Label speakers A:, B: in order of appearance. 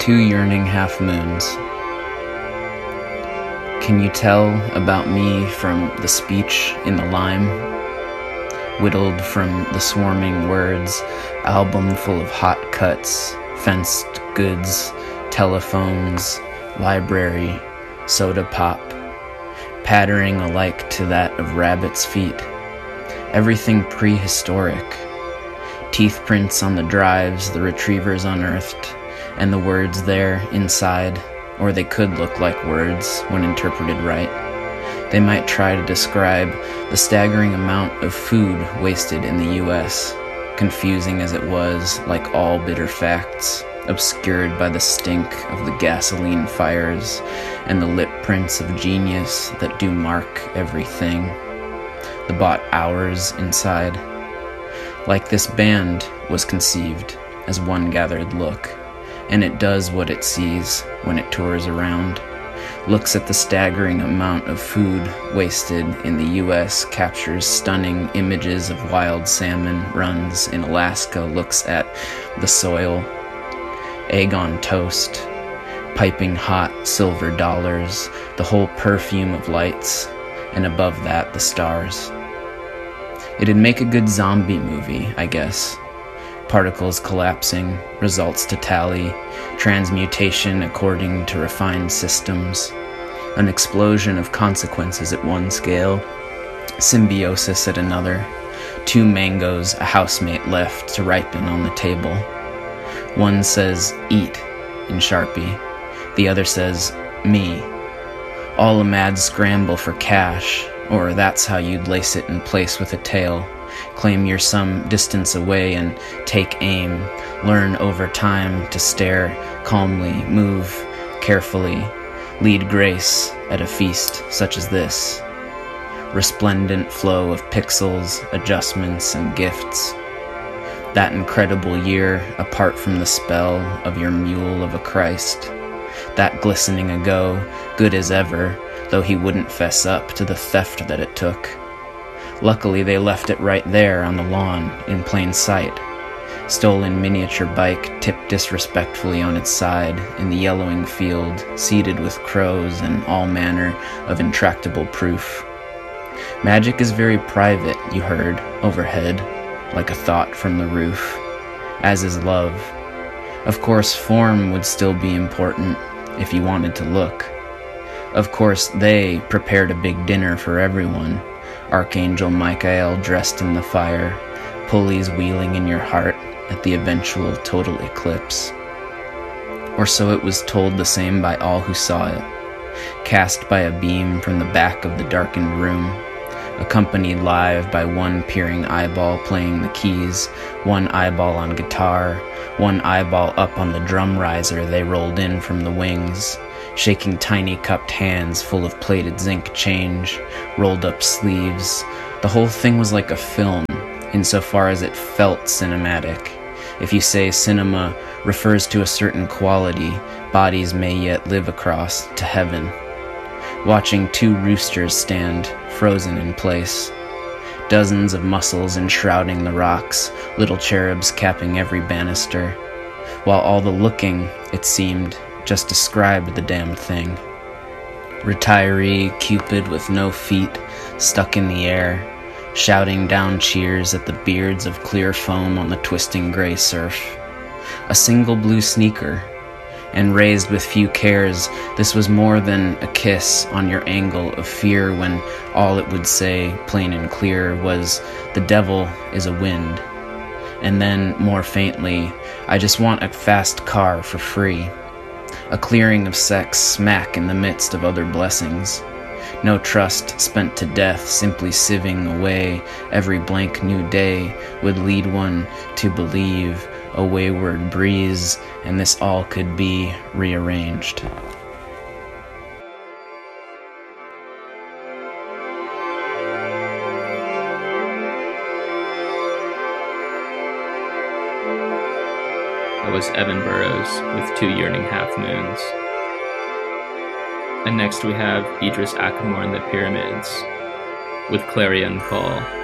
A: 2 yearning half moons. Can you tell about me from the speech in the lime? Whittled from the swarming words, album full of hot cuts, fenced goods, telephones, library, soda pop, pattering alike to that of rabbits' feet. Everything prehistoric. Teeth prints on the drives the retrievers unearthed, and the words there inside, or they could look like words when interpreted right. They might try to describe the staggering amount of food wasted in the U.S., confusing as it was, like all bitter facts, obscured by the stink of the gasoline fires and the lip prints of genius that do mark everything. The bought hours inside. Like this band was conceived as one gathered look, and it does what it sees when it tours around. Looks at the staggering amount of food wasted in the U.S., captures stunning images of wild salmon runs in Alaska, looks at the soil, egg on toast, piping hot silver dollars, the whole perfume of lights, and above that the stars. It'd make a good zombie movie, I guess. Particles collapsing, results to tally, transmutation according to refined systems, an explosion of consequences at one scale, symbiosis at another, 2 mangoes a housemate left to ripen on the table. One says, "Eat," in Sharpie. The other says, "Me." All a mad scramble for cash, or that's how you'd lace it in place with a tail. Claim you're some distance away and take aim. Learn over time to stare calmly, move carefully, lead grace at a feast such as this. Resplendent flow of pixels, adjustments, and gifts. That incredible year apart from the spell of your mule of a Christ. That glistening ago, good as ever, though he wouldn't fess up to the theft that it took. Luckily, they left it right there on the lawn, in plain sight. Stolen miniature bike tipped disrespectfully on its side in the yellowing field, seeded with crows and all manner of intractable proof. Magic is very private, you heard, overhead, like a thought from the roof, as is love. Of course, form would still be important if you wanted to look. Of course, they prepared a big dinner for everyone. Archangel Michael dressed in the fire, pulleys wheeling in your heart at the eventual total eclipse. Or so it was told the same by all who saw it, cast by a beam from the back of the darkened room, accompanied live by one peering eyeball playing the keys, one eyeball on guitar, one eyeball up on the drum riser they rolled in from the wings, shaking tiny cupped hands full of plated zinc change, rolled up sleeves. The whole thing was like a film, insofar as it felt cinematic. If you say cinema refers to a certain quality bodies may yet live across to heaven. Watching 2 roosters stand, frozen in place. Dozens of muscles enshrouding the rocks, little cherubs capping every banister, while all the looking, it seemed, just described the damned thing. Retiree Cupid with no feet, stuck in the air, shouting down cheers at the beards of clear foam on the twisting gray surf. A single blue sneaker, and raised with few cares, this was more than a kiss on your angle of fear when all it would say, plain and clear, was, "The devil is a wind." And then, more faintly, "I just want a fast car for free." A clearing of sex smack in the midst of other blessings. No trust spent to death, simply sieving away every blank new day would lead one to believe a wayward breeze, and this all could be rearranged.
B: That was Evan Burrows with 2 yearning half moons. And next we have Idris Ackamoor and the Pyramids with Clarion Call.